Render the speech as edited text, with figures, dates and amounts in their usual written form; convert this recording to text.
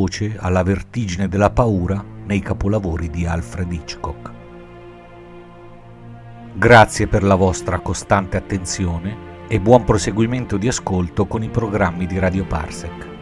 voce alla vertigine della paura nei capolavori di Alfred Hitchcock. Grazie per la vostra costante attenzione e buon proseguimento di ascolto con i programmi di Radio Parsec.